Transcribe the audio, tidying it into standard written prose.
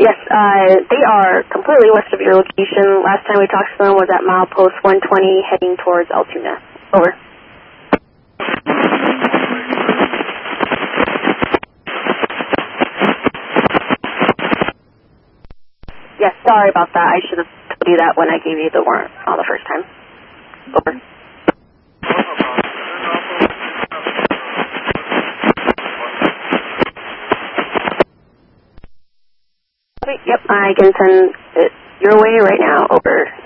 Yes, they are completely west of your location. Last time we talked to them was at milepost 120 heading towards Altoona. Over. Yes, sorry about that. I should have told you that when I gave you the warrant on the first time. Over. Okay, yep, I can send it your way right now. Over.